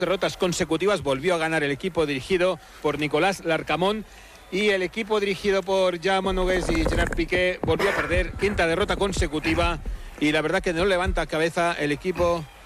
derrotas consecutivas. Volvió a ganar el equipo dirigido por Nicolás Larcamón, y el equipo dirigido por Jaume Nogués y Gerard Piqué volvió a perder, quinta derrota consecutiva, y la verdad que no levanta cabeza el equipo